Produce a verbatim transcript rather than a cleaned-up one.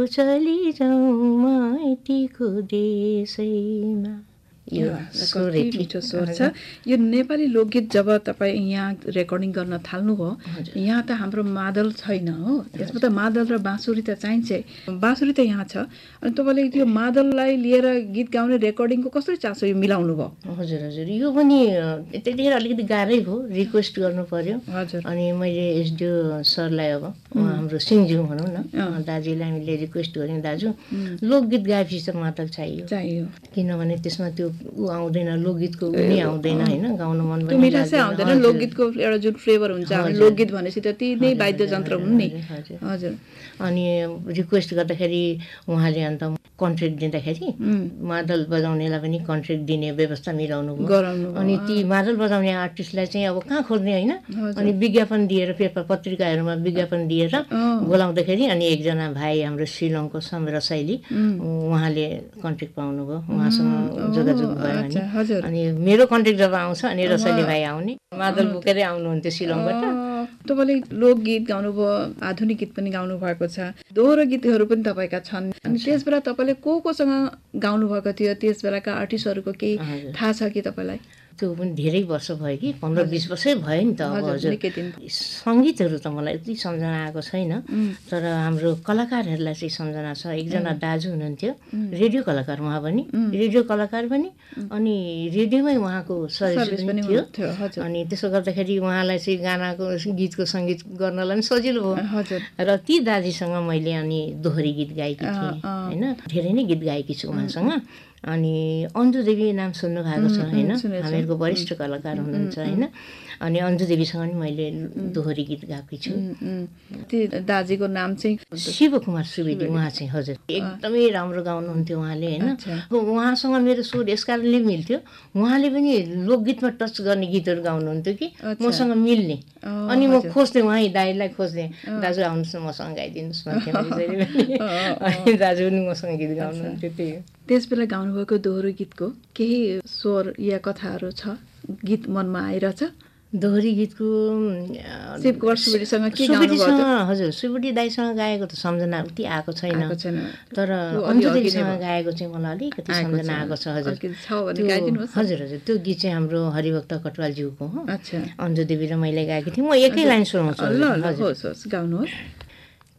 चली जाउँ माइतीको देशैमा। यो स्वर कति मिठो स्वर छ। यो नेपाली लोकगीत जब तपाईँ यहाँ रेकर्डिङ गर्न थाल्नुभयो, यहाँ त हाम्रो मादल छैन हो, यसमा त मादल र बाँसुरी त चाहिन्छ। बाँसुरी त यहाँ छ, अनि तपाईँले त्यो मादललाई लिएर गीत गाउने रेकर्डिङको कसरी चासो यो मिलाउनु भयो? हजुर हजुर यो पनि त्यतिखेर अलिकति गाह्रै भयो, रिक्वेस्ट गर्नु पर्यो। हजुर। अनि मैले एसडिओ सरलाई, अब हाम्रो सिङ्ज्यू भनौँ न, दाजुलाई हामीले रिक्वेस्ट गऱ्यौँ, दाजु लोकगीत गाएपछि त मादल चाहियो चाहियो किनभने त्यसमा त्यो ऊ आउँदैन, लोकगीतको ऊ नै आउँदैन होइन, गाउन मन पनि मिठासै आउँदैन। लोकगीतको एउटा जुन फ्लेभर हुन्छ, हामी लोकगीत भनेपछि त ती नै वाद्ययन्त्र हुन् नि। हजुर। अनि रिक्वेस्ट गर्दाखेरि उहाँले अन्त कन्ट्र्याक्ट दिँदाखेरि मादल बजाउनेलाई पनि कन्ट्र्याक्ट दिने व्यवस्था मिलाउनु गराउनु। अनि ती मादल बजाउने आर्टिस्टलाई चाहिँ अब कहाँ खोज्ने होइन, अनि विज्ञापन दिएर पेपर पत्रिकाहरूमा विज्ञापन दिएर बोलाउँदाखेरि अनि एकजना भाइ हाम्रो शिलङको सम रसाइली उहाँले कन्ट्र्याक्ट पाउनुभयो, उहाँसँग जोगाजोग भयो भने अनि मेरो कन्ट्र्याक्ट जब आउँछ अनि रसाइली भाइ आउने मादल बोकेरै आउनुहुन्थ्यो शिलङबाट। तपाईँले लोकगीत गाउनुभयो, आधुनिक गीत पनि गाउनु भएको छ, दोहोरो गीतहरू पनि तपाईँका छन्। अनि त्यस बेला तपाईँले को कोसँग गाउनु भएको थियो, त्यस बेलाका आर्टिस्टहरूको केही थाहा छ कि तपाईँलाई? त्यो पनि धेरै वर्ष भयो कि पन्ध्र बिस वर्षै भयो नि त। अब हजुर सङ्गीतहरू त मलाई यति सम्झना आएको छैन, तर हाम्रो कलाकारहरूलाई चाहिँ सम्झना छ। एकजना दाजु हुनुहुन्थ्यो, रेडियो कलाकार उहाँ पनि, रेडियो कलाकार पनि, अनि रेडियोमै उहाँको सर्भिस पनि थियो। अनि त्यसो गर्दाखेरि उहाँलाई चाहिँ गानाको गीतको सङ्गीत गर्नलाई पनि सजिलो भयो। र ती दाजुसँग मैले अनि दोहोरी गीत गाएकी थिएँ होइन, धेरै नै गीत गाएकी छु उहाँसँग। अनि अन्जु देवी नाम सुन्नु भएको छ होइन, हामीहरूको वरिष्ठ कलाकार हुनुहुन्छ होइन। अनि अन्जु देवीसँग नि मैले दोहोरी गीत गाएकी छु। त्यो दाजुको नाम चाहिँ शिवकुमार सुवेदी, उहाँ चाहिँ हजुर एकदमै राम्रो गाउनुहुन्थ्यो उहाँले होइन। उहाँसँग मेरो स्वर यस कारणले मिल्थ्यो, उहाँले पनि लोकगीतमा टच गर्ने गीतहरू गाउनुहुन्थ्यो कि मसँग मिल्ने। अनि म खोज्थेँ, उहाँ दाइलाई खोज्थेँ, दाजु आउनुहोस् न मसँग गाइदिनुहोस् भन्थेँ मैले। अनि दाजु पनि मसँग गीत गाउनुहुन्थ्यो। त्यही हो। त्यस बेला गाउनुभएको दोहोरो गीतको केही स्वर या कथाहरू छ, गीत मनमा आइरहेछ? दोहोरी गीतको शिवकुमार सुवेदीसँग के सुवेदीसँग हजुर सुवेदी दाइसँग गाएको त सम्झना उति आएको छैन, तर अन्जु देवीसँग गाएको चाहिँ मलाई अलिकति सम्झना आएको छ। हजुर हजुर हजुर त्यो गीत चाहिँ हाम्रो हरिभक्त कटुवालज्यूको हो, अन्जु देवी र मैले गाएकी थिएँ। म एकै लाइन सुनाउँछु। ल ल होस् होस् गाउनुहोस्।